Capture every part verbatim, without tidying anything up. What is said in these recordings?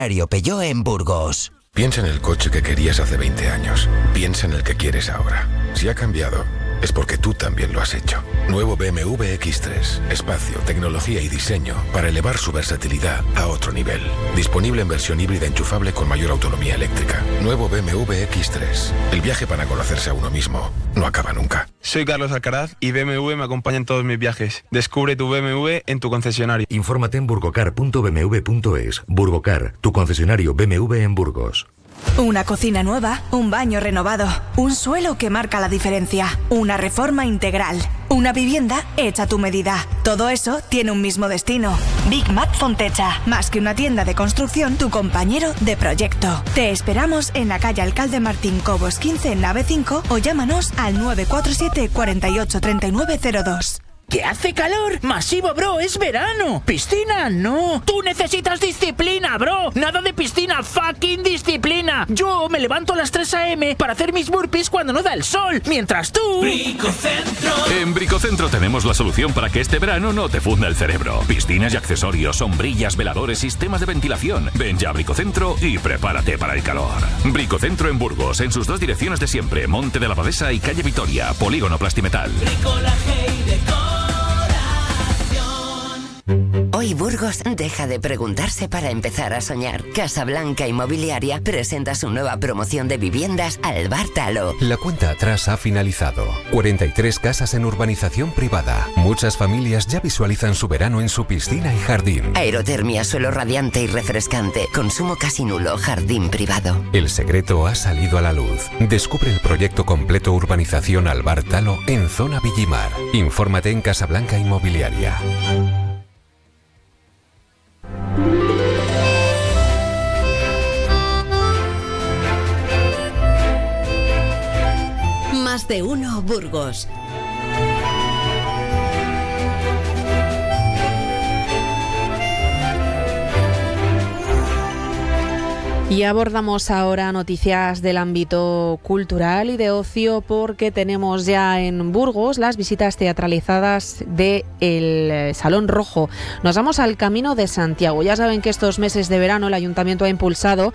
Peugeot en Burgos. Piensa en el coche que querías hace veinte años. Piensa en el que quieres ahora. Si ha cambiado, es porque tú también lo has hecho. Nuevo B M W equis tres. Espacio, tecnología y diseño para elevar su versatilidad a otro nivel. Disponible en versión híbrida enchufable con mayor autonomía eléctrica. Nuevo B M W equis tres. El viaje para conocerse a uno mismo no acaba nunca. Soy Carlos Alcaraz y B M W me acompaña en todos mis viajes. Descubre tu B M W en tu concesionario. Infórmate en burgocar punto b m w punto es. Burgocar, tu concesionario B M W en Burgos. Una cocina nueva, un baño renovado, un suelo que marca la diferencia, una reforma integral, una vivienda hecha a tu medida. Todo eso tiene un mismo destino. Big Mac Fontecha. Más que una tienda de construcción, tu compañero de proyecto. Te esperamos en la calle Alcalde Martín Cobos quince en nave cinco o llámanos al nueve cuatro siete, cuatro ocho tres nueve cero dos. ¡Que hace calor! ¡Masivo, bro! ¡Es verano! ¡Piscina, no! ¡Tú necesitas disciplina, bro! ¡Nada de piscina! ¡Fucking disciplina! Yo me levanto a las tres a eme para hacer mis burpees cuando no da el sol, mientras tú... Bricocentro. En Bricocentro tenemos la solución para que este verano no te funda el cerebro. Piscinas y accesorios, sombrillas, veladores, sistemas de ventilación. Ven ya a Bricocentro y prepárate para el calor. Bricocentro en Burgos, en sus dos direcciones de siempre, Monte de la Abadesa y Calle Vitoria, Polígono Plastimetal. Bricolaje y decor. Hoy Burgos deja de preguntarse para empezar a soñar. Casablanca Inmobiliaria presenta su nueva promoción de viviendas Albar Talo. La cuenta atrás ha finalizado. cuarenta y tres casas en urbanización privada. Muchas familias ya visualizan su verano en su piscina y jardín. Aerotermia, suelo radiante y refrescante. Consumo casi nulo, jardín privado. El secreto ha salido a la luz. Descubre el proyecto completo Urbanización Albar Talo en Zona Villimar. Infórmate en Casablanca Inmobiliaria. Más de uno Burgos. Y abordamos ahora noticias del ámbito cultural y de ocio porque tenemos ya en Burgos las visitas teatralizadas del Salón Rojo. Nos vamos al Camino de Santiago. Ya saben que estos meses de verano el Ayuntamiento ha impulsado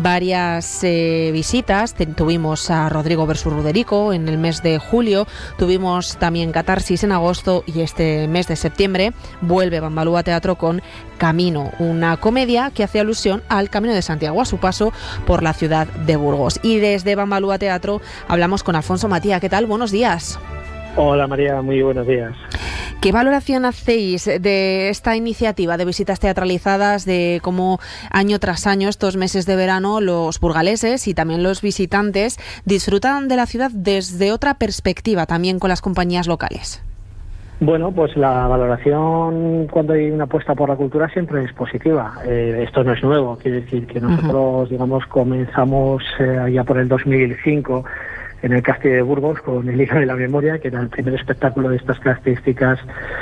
varias eh, visitas. Tuvimos a Rodrigo versus Ruderico en el mes de julio, tuvimos también Catarsis en agosto y este mes de septiembre vuelve Bambalúa Teatro con Camino, una comedia que hace alusión al Camino de Santiago, a su paso por la ciudad de Burgos. Y desde Bambalúa Teatro hablamos con Alfonso Matía. ¿Qué tal? Buenos días. Hola María, muy buenos días. ¿Qué valoración hacéis de esta iniciativa de visitas teatralizadas, de cómo año tras año, estos meses de verano, los burgaleses y también los visitantes disfrutan de la ciudad desde otra perspectiva, también con las compañías locales? Bueno, pues la valoración cuando hay una apuesta por la cultura siempre es positiva. Eh, esto no es nuevo, quiere decir que nosotros, uh-huh. digamos, comenzamos eh, ya por el dos mil cinco en el Castillo de Burgos con el Hilo de la Memoria, que era el primer espectáculo de estas características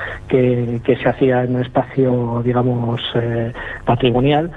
que, que se hacía en un espacio, digamos, eh, patrimonial,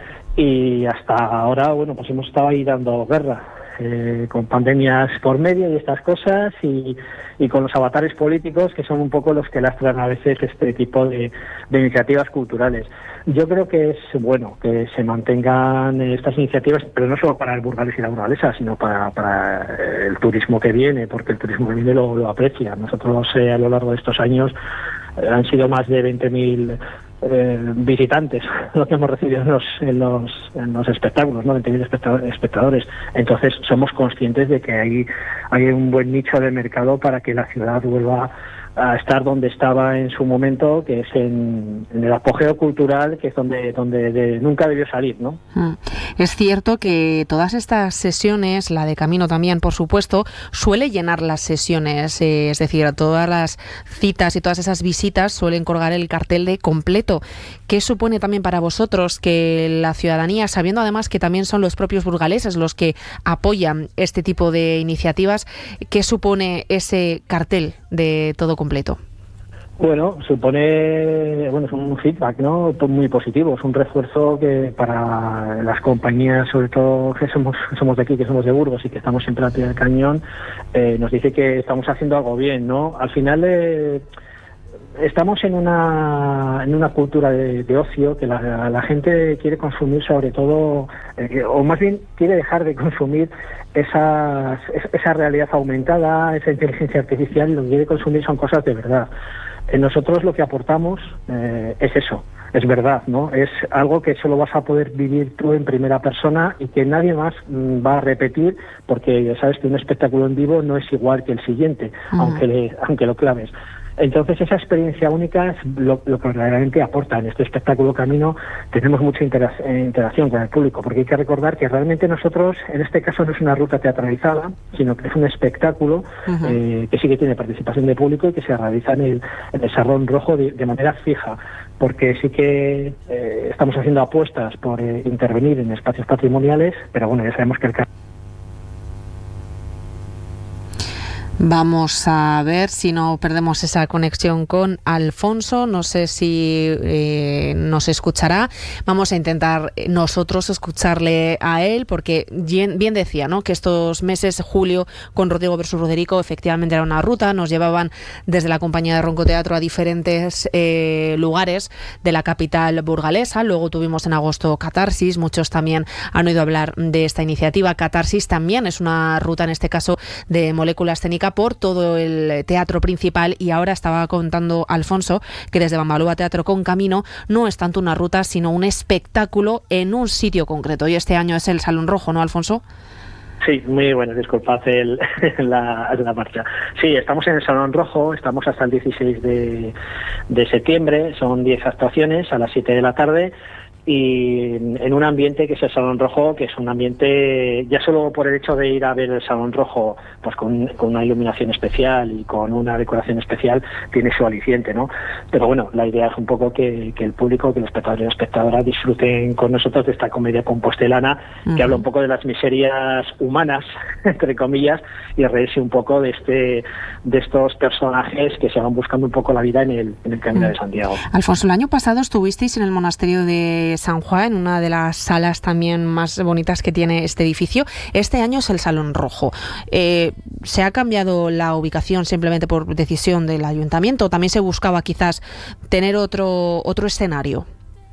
y hasta ahora, bueno, pues hemos estado ahí dando guerra. Eh, con pandemias por medio y estas cosas y, y con los avatares políticos que son un poco los que lastran a veces este tipo de, de iniciativas culturales. Yo creo que es bueno que se mantengan estas iniciativas, pero no solo para el burgalés y la burgalesa, sino para, para el turismo que viene, porque el turismo que viene lo, lo aprecia. Nosotros eh, a lo largo de estos años eh, han sido más de veinte mil Eh, visitantes lo que hemos recibido en los en los, en los espectáculos, ¿no? veinte mil espectadores. Entonces somos conscientes de que hay, hay un buen nicho de mercado para que la ciudad vuelva a estar donde estaba en su momento, que es en, en el apogeo cultural, que es donde donde de, nunca debió salir, ¿no? Es cierto que todas estas sesiones, la de Camino también, por supuesto, suele llenar las sesiones, eh, es decir, todas las citas y todas esas visitas suelen colgar el cartel de completo. ¿Qué supone también para vosotros que la ciudadanía, sabiendo además que también son los propios burgaleses los que apoyan este tipo de iniciativas, qué supone ese cartel de todo completo? Bueno, supone, bueno, es un feedback, ¿no? Muy positivo, es un refuerzo que para las compañías, sobre todo que somos somos de aquí, que somos de Burgos y que estamos siempre al pie del cañón, eh, nos dice que estamos haciendo algo bien, ¿no? Al final, eh, estamos en una en una cultura de, de ocio que la, la gente quiere consumir sobre todo, eh, o más bien quiere dejar de consumir esas, esa realidad aumentada, esa inteligencia artificial, y lo que quiere consumir son cosas de verdad. Eh, nosotros lo que aportamos eh, es eso, es verdad, ¿no? Es algo que solo vas a poder vivir tú en primera persona y que nadie más mm, va a repetir, porque ya sabes que un espectáculo en vivo no es igual que el siguiente, uh-huh. aunque le, aunque lo claves. Entonces esa experiencia única es lo, lo que verdaderamente aporta. En este espectáculo Camino tenemos mucha intera- interacción con el público, porque hay que recordar que realmente nosotros, en este caso no es una ruta teatralizada, sino que es un espectáculo uh-huh. eh, que sí que tiene participación de público y que se realiza en el, en el Salón Rojo de, de manera fija, porque sí que eh, estamos haciendo apuestas por eh, intervenir en espacios patrimoniales, pero bueno, ya sabemos que el Vamos a ver si no perdemos esa conexión con Alfonso. No sé si eh, nos escuchará. Vamos a intentar nosotros escucharle a él, porque bien, bien decía, ¿no?, que estos meses, julio, con Rodrigo versus Roderico, efectivamente era una ruta. Nos llevaban desde la compañía de Ronco Teatro a diferentes eh, lugares de la capital burgalesa. Luego tuvimos en agosto Catarsis. Muchos también han oído hablar de esta iniciativa. Catarsis también es una ruta, en este caso, de molécula escénica por todo el teatro principal, y ahora estaba contando Alfonso que desde Bambalúa Teatro con Camino no es tanto una ruta sino un espectáculo en un sitio concreto, y este año es el Salón Rojo, ¿no, Alfonso? Sí, muy bueno, disculpad el, la, la marcha. Sí, estamos en el Salón Rojo, estamos hasta el dieciséis de, de septiembre, son diez actuaciones a las siete de la tarde, y en un ambiente que es el Salón Rojo, que es un ambiente, ya solo por el hecho de ir a ver el Salón Rojo, pues con, con una iluminación especial y con una decoración especial, tiene su aliciente, ¿no? Pero bueno, la idea es un poco que, que el público, que los espectadores y las espectadoras disfruten con nosotros de esta comedia compostelana, uh-huh. que habla un poco de las miserias humanas, entre comillas, y reírse un poco de este de estos personajes que se van buscando un poco la vida en el, en el Camino uh-huh. de Santiago. Alfonso, el año pasado estuvisteis en el monasterio de San Juan, en una de las salas también más bonitas que tiene este edificio. Este año es el Salón Rojo. Eh, ¿Se ha cambiado la ubicación simplemente por decisión del ayuntamiento? ¿También se buscaba quizás tener otro, otro escenario?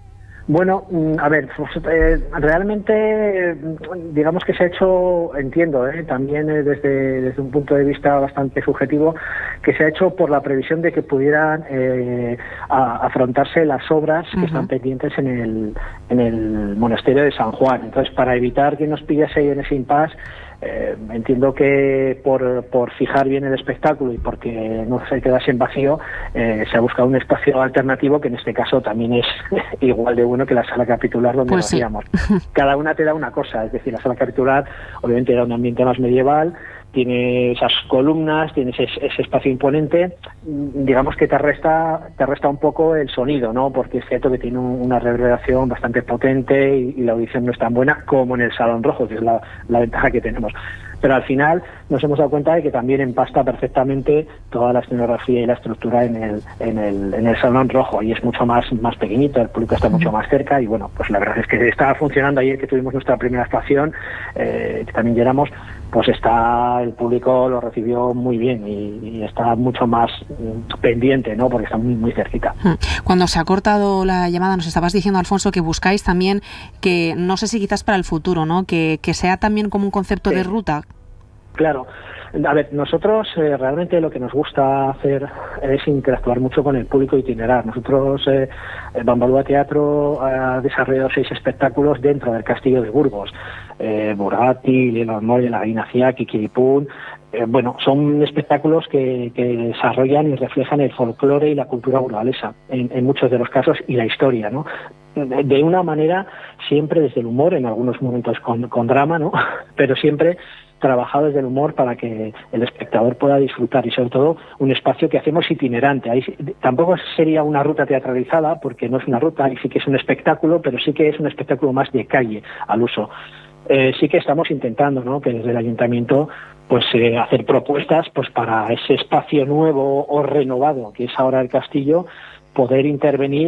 Bueno, a ver, pues, eh, realmente digamos que se ha hecho, entiendo, eh, también eh, desde, desde un punto de vista bastante subjetivo, que se ha hecho por la previsión de que pudieran eh, a, afrontarse las obras uh-huh. que están pendientes en el, en el monasterio de San Juan. Entonces, para evitar que nos pillase ahí en ese impasse, Eh, entiendo que por, por fijar bien el espectáculo y porque no se quedase en vacío, eh, se ha buscado un espacio alternativo que en este caso también es igual de bueno que la sala capitular donde pues lo hacíamos. Sí. Cada una te da una cosa, es decir, la sala capitular obviamente era un ambiente más medieval, tiene esas columnas, tiene ese, ese espacio imponente, digamos que te resta te resta un poco el sonido, ¿no? Porque es cierto que tiene un, una reverberación bastante potente y, y la audición no es tan buena como en el Salón Rojo, que es la, la ventaja que tenemos. Pero al final nos hemos dado cuenta de que también empasta perfectamente toda la escenografía y la estructura en el, en el, en el Salón Rojo, y es mucho más, más pequeñito, el público está mucho más cerca, y bueno, pues la verdad es que estaba funcionando. Ayer que tuvimos nuestra primera actuación, eh, que también llenamos, pues está el público lo recibió muy bien y, y está mucho más mm, pendiente, ¿no? Porque está muy, muy cerquita. Cuando se ha cortado la llamada, nos estabas diciendo, Alfonso, que buscáis también que, no sé si quizás para el futuro, ¿no? Que, que sea también como un concepto sí. de ruta. Claro. A ver, nosotros eh, realmente lo que nos gusta hacer es interactuar mucho con el público itinerar. Nosotros, eh, Bambalúa Teatro ha desarrollado seis espectáculos dentro del Castillo de Burgos. Eh, Burgati, Lilo Mori, La Guinacia, Kikiripún. Eh, bueno, son espectáculos que, que desarrollan y reflejan el folclore y la cultura burgalesa, en, en muchos de los casos, y la historia, ¿no? De, de una manera siempre desde el humor, en algunos momentos con, con drama, ¿no? Pero siempre trabajado desde el humor para que el espectador pueda disfrutar, y sobre todo un espacio que hacemos itinerante. Ahí tampoco sería una ruta teatralizada porque no es una ruta, ahí sí que es un espectáculo, pero sí que es un espectáculo más de calle al uso. Eh, sí que estamos intentando, ¿no?, que desde el ayuntamiento pues eh, hacer propuestas pues para ese espacio nuevo o renovado que es ahora el castillo, poder intervenir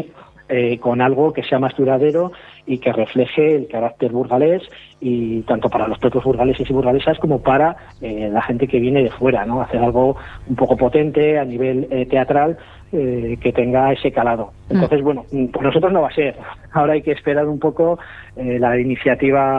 eh, con algo que sea más duradero y que refleje el carácter burgalés, y tanto para los propios burgaleses y burgalesas como para eh, la gente que viene de fuera, ¿no? Hacer algo un poco potente a nivel eh, teatral, eh, que tenga ese calado. Entonces, bueno, por nosotros no va a ser. Ahora hay que esperar un poco eh, la iniciativa